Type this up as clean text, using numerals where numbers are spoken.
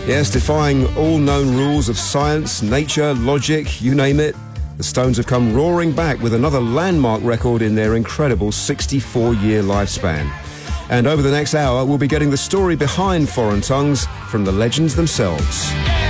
Yes, defying all known rules of science, nature, logic, you name it, the Stones have come roaring back with another landmark record in their incredible 64-year lifespan. And over the next hour, we'll be getting the story behind Foreign Tongues from the legends themselves.